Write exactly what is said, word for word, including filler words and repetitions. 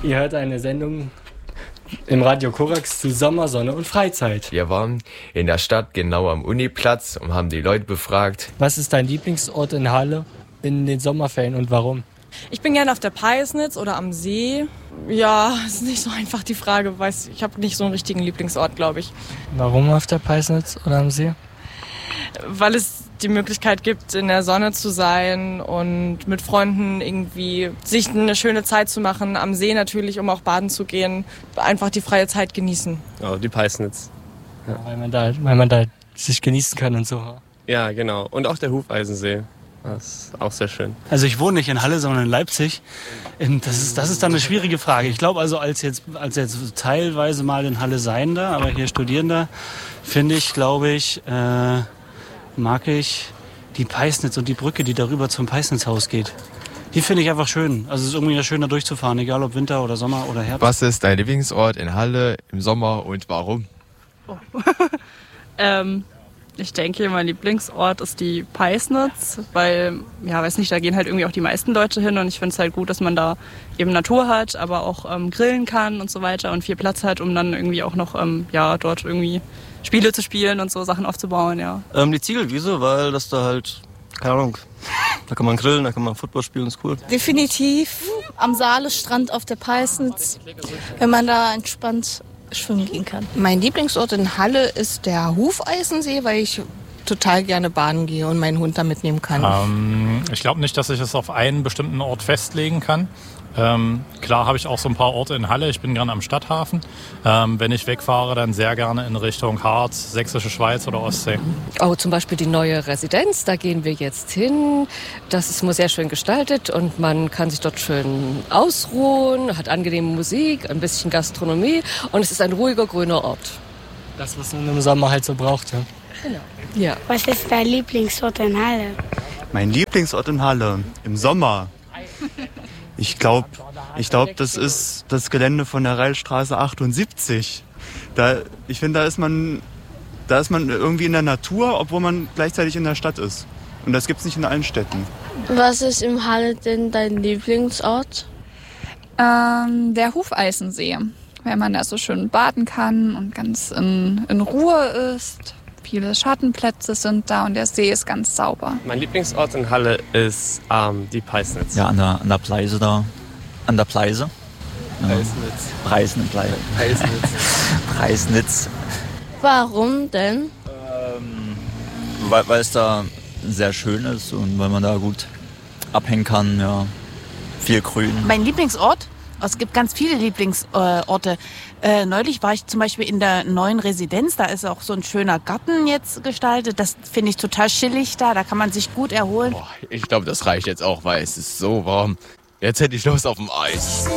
Ihr hört eine Sendung im Radio Korax zu Sommer, Sonne und Freizeit. Wir waren in der Stadt genau am Uniplatz und haben die Leute befragt. Was ist dein Lieblingsort in Halle in den Sommerferien und warum? Ich bin gerne auf der Peisnitz oder am See. Ja, ist nicht so einfach die Frage. Weiß, ich habe nicht so einen richtigen Lieblingsort, glaube ich. Warum auf der Peisnitz oder am See? Weil es die Möglichkeit gibt, in der Sonne zu sein und mit Freunden irgendwie sich eine schöne Zeit zu machen. Am See natürlich, um auch baden zu gehen. Einfach die freie Zeit genießen. Oh, die Peisnitz. Ja, weil man da, weil man da sich genießen kann und so. Ja, genau. Und auch der Hufeisensee. Das ist auch sehr schön. Also ich wohne nicht in Halle, sondern in Leipzig. Das ist, das ist dann eine schwierige Frage. Ich glaube also als jetzt, als jetzt teilweise mal in Halle Seiender, aber hier Studierender, finde ich, glaube ich, äh, mag ich die Peisnitz und die Brücke, die darüber zum Peisnitzhaus geht. Die finde ich einfach schön. Also es ist irgendwie schön, da durchzufahren, egal ob Winter oder Sommer oder Herbst. Was ist dein Lieblingsort in Halle im Sommer und warum? Oh. ähm, ich denke, mein Lieblingsort ist die Peisnitz, weil, ja, weiß nicht, da gehen halt irgendwie auch die meisten Leute hin und ich finde es halt gut, dass man da eben Natur hat, aber auch ähm, grillen kann und so weiter und viel Platz hat, um dann irgendwie auch noch, ähm, ja, dort irgendwie Spiele zu spielen und so Sachen aufzubauen, ja. Ähm, die Ziegelwiese, weil das da halt, keine Ahnung, da kann man grillen, da kann man Football spielen, ist cool. Definitiv am Saalestrand auf der Peisnitz, wenn man da entspannt schwimmen gehen kann. Mein Lieblingsort in Halle ist der Hufeisensee, weil ich total gerne baden gehe und meinen Hund da mitnehmen kann. Ähm, ich glaube nicht, dass ich es auf einen bestimmten Ort festlegen kann. Ähm, klar habe ich auch so ein paar Orte in Halle. Ich bin gerne am Stadthafen. Ähm, wenn ich wegfahre, dann sehr gerne in Richtung Harz, Sächsische Schweiz oder Ostsee. Oh, zum Beispiel die neue Residenz, da gehen wir jetzt hin. Das ist immer sehr schön gestaltet und man kann sich dort schön ausruhen, hat angenehme Musik, ein bisschen Gastronomie und es ist ein ruhiger, grüner Ort. Das, was man im Sommer halt so braucht, ja. Genau. Ja. Was ist dein Lieblingsort in Halle? Mein Lieblingsort in Halle im Sommer? Ich glaube, ich glaub, das ist das Gelände von der Reilstraße achtundsiebzig. Da, ich finde, da ist man, da ist man irgendwie in der Natur, obwohl man gleichzeitig in der Stadt ist. Und das gibt es nicht in allen Städten. Was ist im Halle denn dein Lieblingsort? Ähm, der Hufeisensee, weil man da so schön baden kann und ganz in, in Ruhe ist. Viele Schattenplätze sind da und der See ist ganz sauber. Mein Lieblingsort in Halle ist ähm, die Peisnitz. Ja, an der, an der Pleise da. An der Pleise. Peisnitz. Preisnitz. Peisnitz. Preisnitz. Warum denn? Ähm, weil, weil es da sehr schön ist und weil man da gut abhängen kann. Ja. Viel Grün. Mein Lieblingsort? Es gibt ganz viele Lieblingsorte. Äh, neulich war ich zum Beispiel in der neuen Residenz. Da ist auch so ein schöner Garten jetzt gestaltet. Das finde ich total chillig da. Da kann man sich gut erholen. Boah, ich glaube, das reicht jetzt auch, weil es ist so warm. Jetzt hätte ich Lust auf dem Eis.